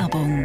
Werbung.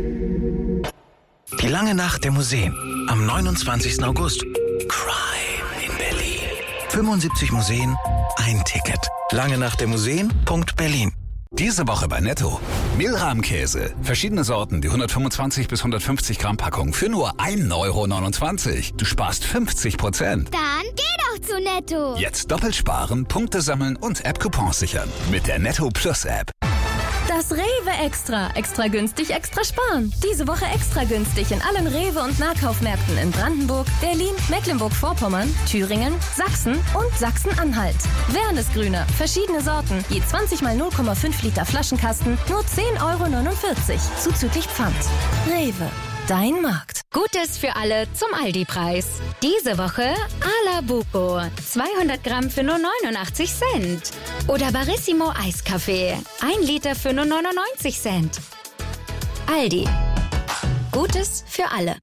Die lange Nacht der Museen am 29. August. Crime in Berlin. 75 Museen, ein Ticket. Lange Nacht der Museen.berlin. Diese Woche bei Netto. Mehlrahmkäse. Verschiedene Sorten, die 125 bis 150 Gramm Packung für nur 1,29 €. Du sparst 50%. Dann geh doch zu Netto. Jetzt doppelt sparen, Punkte sammeln und App-Coupons sichern. Mit der Netto Plus App. Das Rewe Extra. Extra günstig, extra sparen. Diese Woche extra günstig in allen Rewe- und Nahkaufmärkten in Brandenburg, Berlin, Mecklenburg-Vorpommern, Thüringen, Sachsen und Sachsen-Anhalt. Wernesgrüner, verschiedene Sorten, je 20 mal 0,5 Liter Flaschenkasten, nur 10,49 € zuzüglich Pfand. Rewe, dein Markt. Gutes für alle zum Aldi-Preis. Diese Woche Alabuco, 200 Gramm für nur 89 Cent. Oder Barissimo Eiskaffee, 1 Liter für nur 99 Cent. Aldi. Gutes für alle.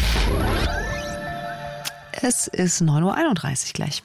Es ist 9:31 Uhr gleich.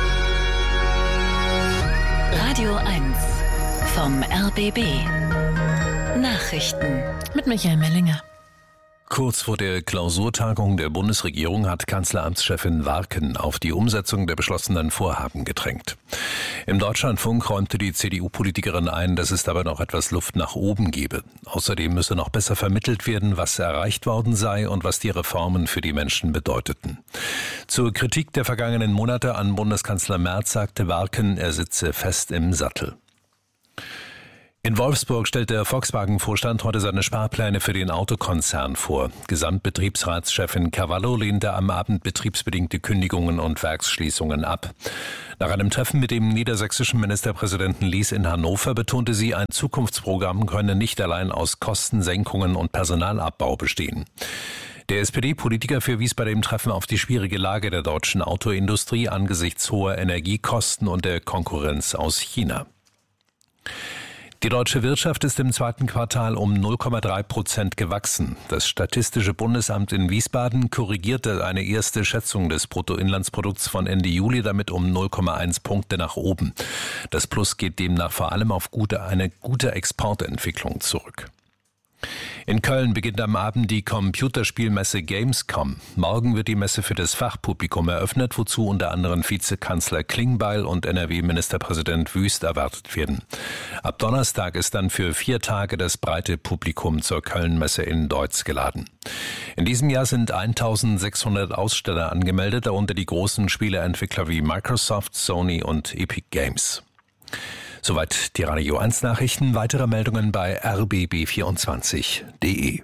Radio 1 vom RBB. Nachrichten. Mit Michael Mellinger. Kurz vor der Klausurtagung der Bundesregierung hat Kanzleramtschefin Warken auf die Umsetzung der beschlossenen Vorhaben gedrängt. Im Deutschlandfunk räumte die CDU-Politikerin ein, dass es dabei noch etwas Luft nach oben gebe. Außerdem müsse noch besser vermittelt werden, was erreicht worden sei und was die Reformen für die Menschen bedeuteten. Zur Kritik der vergangenen Monate an Bundeskanzler Merz sagte Warken, er sitze fest im Sattel. In Wolfsburg stellt der Volkswagen-Vorstand heute seine Sparpläne für den Autokonzern vor. Gesamtbetriebsratschefin Cavallo lehnte am Abend betriebsbedingte Kündigungen und Werksschließungen ab. Nach einem Treffen mit dem niedersächsischen Ministerpräsidenten Lies in Hannover betonte sie, ein Zukunftsprogramm könne nicht allein aus Kostensenkungen und Personalabbau bestehen. Der SPD-Politiker verwies bei dem Treffen auf die schwierige Lage der deutschen Autoindustrie angesichts hoher Energiekosten und der Konkurrenz aus China. Die deutsche Wirtschaft ist im zweiten Quartal um 0,3% gewachsen. Das Statistische Bundesamt in Wiesbaden korrigierte eine erste Schätzung des Bruttoinlandsprodukts von Ende Juli damit um 0,1 Punkte nach oben. Das Plus geht demnach vor allem auf eine gute Exportentwicklung zurück. In Köln beginnt am Abend die Computerspielmesse Gamescom. Morgen wird die Messe für das Fachpublikum eröffnet, wozu unter anderem Vizekanzler Klingbeil und NRW-Ministerpräsident Wüst erwartet werden. Ab Donnerstag ist dann für 4 Tage das breite Publikum zur Köln-Messe in Deutz geladen. In diesem Jahr sind 1600 Aussteller angemeldet, darunter die großen Spieleentwickler wie Microsoft, Sony und Epic Games. Soweit die Radio 1 Nachrichten. Weitere Meldungen bei rbb24.de.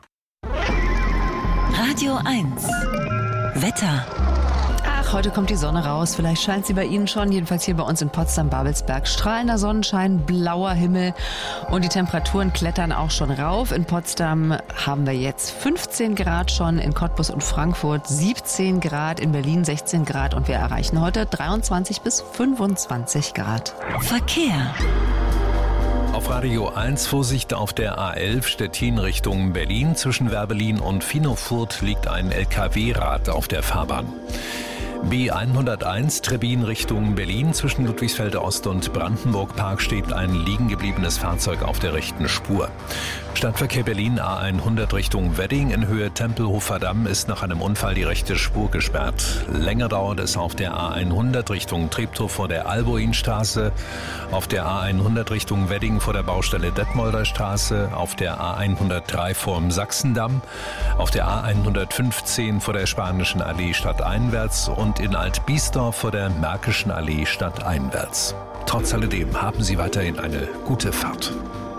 Radio 1 Wetter. Ach, heute kommt die Sonne raus. Vielleicht scheint sie bei Ihnen schon. Jedenfalls hier bei uns in Potsdam-Babelsberg. Strahlender Sonnenschein, blauer Himmel und die Temperaturen klettern auch schon rauf. In Potsdam haben wir jetzt 15 Grad schon, in Cottbus und Frankfurt 17 Grad, in Berlin 16 Grad und wir erreichen heute 23 bis 25 Grad. Verkehr. Auf Radio 1 Vorsicht auf der A11 Stettin Richtung Berlin. Zwischen Werbelin und Finofurt liegt ein LKW-Rad auf der Fahrbahn. B101 Trebbin Richtung Berlin. Zwischen Ludwigsfelde Ost und Brandenburg Park steht ein liegen gebliebenes Fahrzeug auf der rechten Spur. Stadtverkehr Berlin A100 Richtung Wedding in Höhe Tempelhofer Damm ist nach einem Unfall die rechte Spur gesperrt. Länger dauert es auf der A100 Richtung Treptow vor der Alboinstraße, auf der A100 Richtung Wedding vor der Baustelle Detmolder Straße, auf der A103 vorm Sachsendamm, auf der A115 vor der Spanischen Allee stadteinwärts und in Alt-Biesdorf vor der Märkischen Allee stadteinwärts. Trotz alledem haben Sie weiterhin eine gute Fahrt.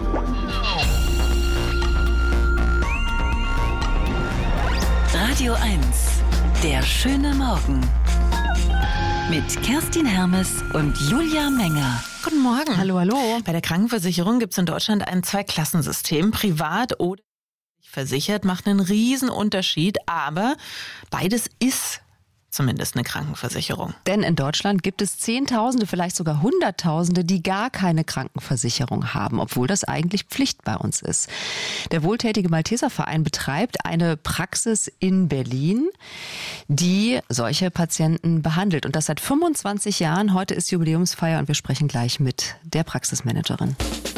Radio 1 Der schöne Morgen. Mit Kerstin Hermes und Julia Menger. Guten Morgen. Hallo, hallo. Bei der Krankenversicherung gibt es in Deutschland ein Zweiklassensystem. Privat oder versichert macht einen riesen Unterschied, aber beides ist zumindest eine Krankenversicherung. Denn in Deutschland gibt es Zehntausende, vielleicht sogar Hunderttausende, die gar keine Krankenversicherung haben, obwohl das eigentlich Pflicht bei uns ist. Der wohltätige Malteserverein betreibt eine Praxis in Berlin, die solche Patienten behandelt. Und das seit 25 Jahren. Heute ist Jubiläumsfeier und wir sprechen gleich mit der Praxismanagerin.